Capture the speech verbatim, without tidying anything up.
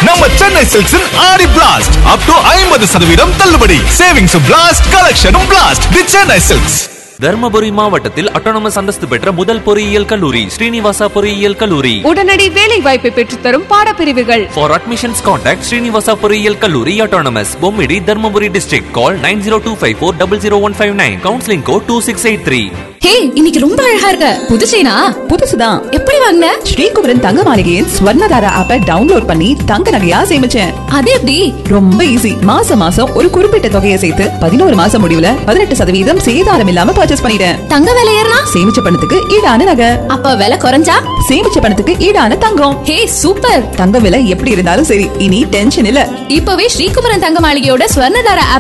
நம்ம சென்னை சில்க்ஸின் ஆடி blast up to ஐம்பது சதவீதம் தள்ளுபடி. Savings blast, கலெக்ஷனும் blast. தி சென்னை சில்க்ஸ். தர்மபுரி மாவட்டத்தில் அட்டானமஸ் அந்தஸ்து பெற்ற முதல் பொறியியல் கல்லூரி ஸ்ரீனிவாசா பொறியியல் கல்லூரி. உடனடி வேலை வாய்ப்பை பெற்றுத்தரும் பாடப்பிரிவுகள். ஃபார் அட்மிஷன்ஸ் கான்டாக்ட் ஸ்ரீனிவாசா பொறியியல் கல்லூரி autonomous, Bommidi, Dharmapuri district. Call nine zero two five four double zero one five nine. Counselling code two six eight three. ஹே, இன்னைக்கு ரொம்ப அழகா இருக்க. புது செயினா? புதுசுதான். எப்படி வாங்குன? ஸ்ரீகுமரன் தங்க மாளிகையின் ஸ்வர்ணதாரா ஆப்பை டவுன்லோட் பண்ணி தங்க நகையா சேமிச்சேன். அது எப்படி? ரொம்ப ஈஸி. மாசம் மாசம் ஒரு குறிப்பிட்ட தொகையை சேர்த்து பதினோரு மாசம் முடிவுல பதினெட்டு சதவீதம் சேதாரம் இல்லாம பர்ச்சேஸ் பண்ணிட்டேன். தங்க விலை ஏறினா சேமிச்ச பணத்துக்கு ஈடான நகை. அப்ப விலை குறைஞ்சா சேமிச்ச பணத்துக்கு ஈடான தங்கம். ஹே, சூப்பர். தங்க விலை எப்படி இருந்தாலும் சரி, இனி டென்ஷன் இல்ல. இப்பவே ஸ்ரீகுமரன் தங்க மாளிகையோட ஸ்வர்ணதாரா